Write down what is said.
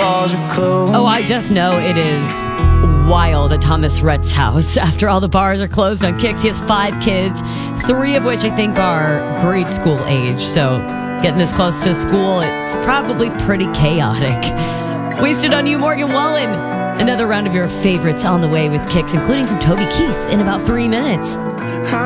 bars are closed. Oh, I just know it is wild at Thomas Rhett's house. After all the bars are closed on Kicks, he has 5 kids, 3 of which I think are grade school age. So getting this close to school, it's probably pretty chaotic. Wasted on You, Morgan Wallen. Another round of your favorites on the way with Kicks, including some Toby Keith in about 3 minutes.